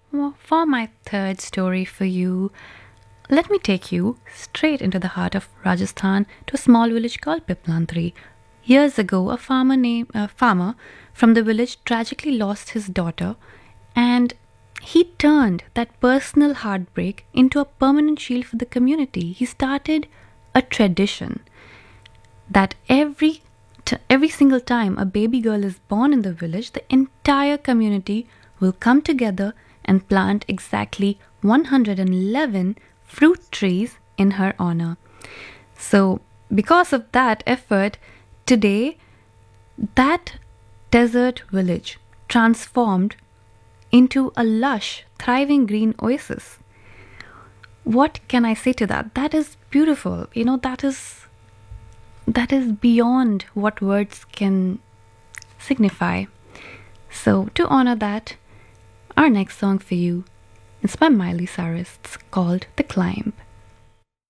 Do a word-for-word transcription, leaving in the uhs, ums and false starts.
Well, for my third story for you, let me take you straight into the heart of Rajasthan to a small village called Piplantri. Years ago, a farmer named a farmer from the village tragically lost his daughter, and he turned that personal heartbreak into a permanent shield for the community. He started a tradition that every t- every single time a baby girl is born in the village, the entire community will come together and plant exactly one hundred eleven fruit trees in her honor. So, because of that effort, today that desert village transformed into a lush, thriving green oasis. What can I say to that? That is beautiful. You know, that is that is beyond what words can signify. So, to honor that, our next song for you is by Miley Cyrus. It's called The Climb.